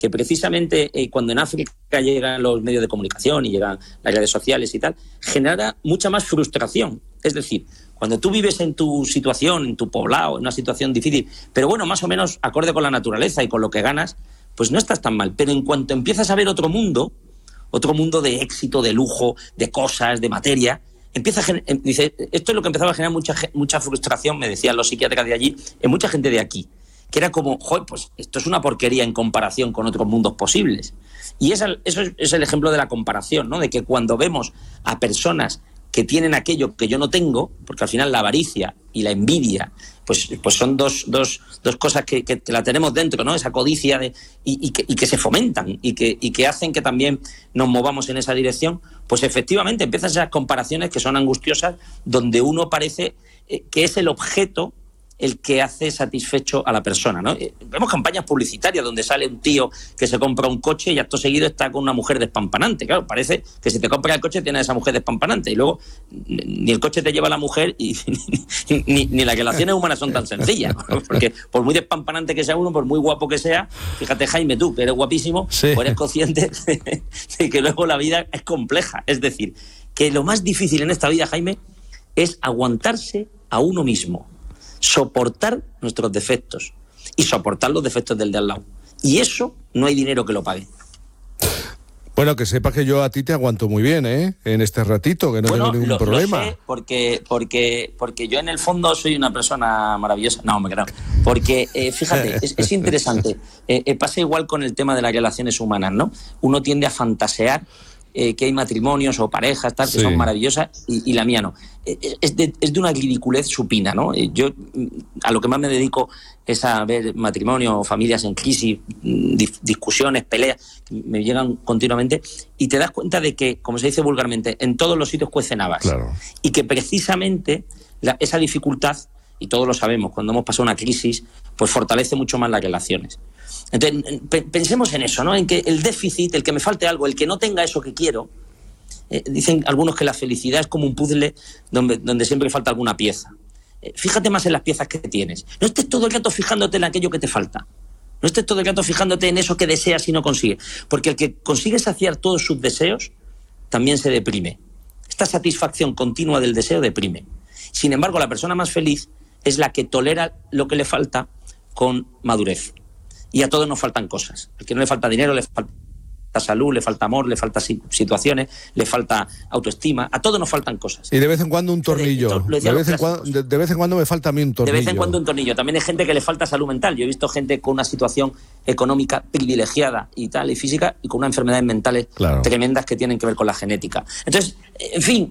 que precisamente cuando en África llegan los medios de comunicación y llegan las redes sociales y tal, genera mucha más frustración. Es decir, cuando tú vives en tu situación, en tu poblado, en una situación difícil, pero bueno, más o menos acorde con la naturaleza y con lo que ganas, pues no estás tan mal. Pero en cuanto empiezas a ver otro mundo de éxito, de lujo, de cosas, de materia, dice, esto es lo que empezaba a generar mucha frustración, me decían los psiquiatras de allí, en mucha gente de aquí, que era como, joder, pues esto es una porquería en comparación con otros mundos posibles. Y eso es el ejemplo de la comparación, ¿no? De que cuando vemos a personas que tienen aquello que yo no tengo, porque al final la avaricia y la envidia, pues son dos cosas que la tenemos dentro, ¿no? Esa codicia y que se fomentan y que hacen que también nos movamos en esa dirección, pues efectivamente empiezan esas comparaciones que son angustiosas, donde uno parece que es el objeto el que hace satisfecho a la persona, ¿no? Vemos campañas publicitarias donde sale un tío que se compra un coche y acto seguido está con una mujer despampanante. Claro, parece que si te compras el coche tienes a esa mujer despampanante y luego ni el coche te lleva a la mujer y ni las relaciones humanas son tan sencillas, ¿no? Porque por muy despampanante que sea uno, por muy guapo que sea, fíjate, Jaime, tú que eres guapísimo, sí, pues eres consciente de que luego la vida es compleja. Es decir, que lo más difícil en esta vida, Jaime, es aguantarse a uno mismo, soportar nuestros defectos y soportar los defectos del de al lado. Y eso no hay dinero que lo pague. Bueno, que sepas que yo a ti te aguanto muy bien, ¿eh? En este ratito, que no tengo ningún problema. Lo sé porque yo en el fondo soy una persona maravillosa. No, me creo. Porque, fíjate, es interesante. Pasa igual con el tema de las relaciones humanas, ¿no? Uno tiende a fantasear que hay matrimonios o parejas tal, que sí, son maravillosas y la mía no. Es de una ridiculez supina, ¿no? Yo a lo que más me dedico es a ver matrimonios o familias en crisis, discusiones, peleas, que me llegan continuamente, y te das cuenta de que, como se dice vulgarmente, en todos los sitios cuecen habas. Claro. Y que precisamente esa dificultad, y todos lo sabemos, cuando hemos pasado una crisis, pues fortalece mucho más las relaciones. Entonces, pensemos en eso, ¿no? En que el déficit, el que me falte algo, el que no tenga eso que quiero, dicen algunos que la felicidad es como un puzzle donde siempre falta alguna pieza. Fíjate más en las piezas que tienes. No estés todo el rato fijándote en aquello que te falta. No estés todo el rato fijándote en eso que deseas y no consigues. Porque el que consigue saciar todos sus deseos también se deprime. Esta satisfacción continua del deseo deprime. Sin embargo, la persona más feliz es la que tolera lo que le falta con madurez. Y a todos nos faltan cosas. Al que no le falta dinero, le falta salud, le falta amor, le falta situaciones, le falta autoestima. A todos nos faltan cosas. Y de vez en cuando un tornillo. De vez en cuando me falta a mí un tornillo. De vez en cuando un tornillo. También hay gente que le falta salud mental. Yo he visto gente con una situación económica privilegiada y tal, y física, y con unas enfermedades mentales tremendas que tienen que ver con la genética. Entonces, en fin,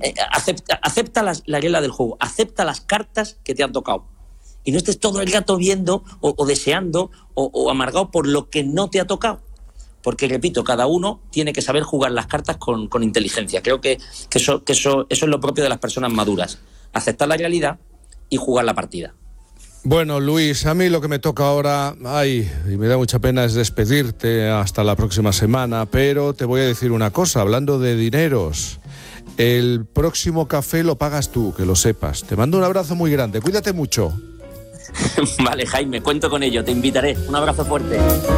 acepta la regla del juego. Acepta las cartas que te han tocado. Y no estés todo el rato viendo o deseando o amargado por lo que no te ha tocado. Porque, repito, cada uno tiene que saber jugar las cartas con inteligencia. Creo que eso es lo propio de las personas maduras. Aceptar la realidad y jugar la partida. Bueno, Luis, a mí lo que me toca ahora, y me da mucha pena, es despedirte hasta la próxima semana, pero te voy a decir una cosa, hablando de dineros. El próximo café lo pagas tú, que lo sepas. Te mando un abrazo muy grande, cuídate mucho. Vale, Jaime, cuento con ello, te invitaré. Un abrazo fuerte.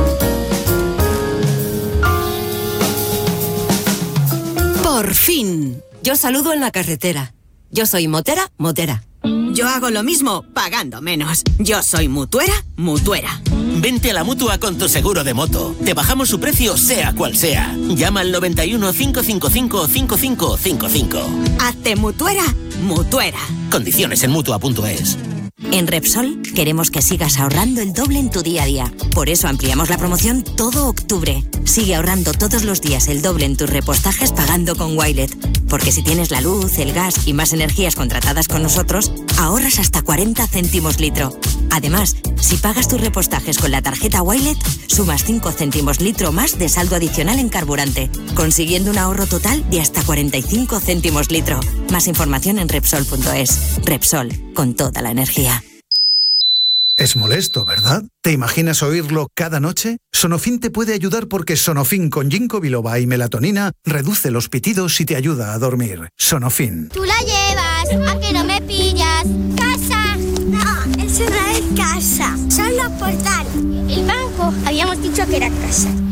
Por fin. Yo saludo en la carretera. Yo soy motera. Yo hago lo mismo, pagando menos. Yo soy mutuera. Vente a la Mutua con tu seguro de moto. Te bajamos su precio, sea cual sea. Llama al 91 555 5555. Hazte mutuera. Condiciones en Mutua.es. En Repsol queremos que sigas ahorrando el doble en tu día a día. Por eso ampliamos la promoción todo octubre. Sigue ahorrando todos los días el doble en tus repostajes pagando con Wilet. Porque si tienes la luz, el gas y más energías contratadas con nosotros, ahorras hasta 40 céntimos litro. Además, si pagas tus repostajes con la tarjeta Wilet, sumas 5 céntimos litro más de saldo adicional en carburante, consiguiendo un ahorro total de hasta 45 céntimos litro. Más información en Repsol.es. Repsol, con toda la energía. Es molesto, ¿verdad? ¿Te imaginas oírlo cada noche? Sonofin te puede ayudar porque Sonofin con ginkgo biloba y melatonina reduce los pitidos y te ayuda a dormir. Sonofin. Tú la llevas, ¿a que no me pillas? ¡Casa! No, eso no es casa, son los portales. El banco, habíamos dicho que era casa.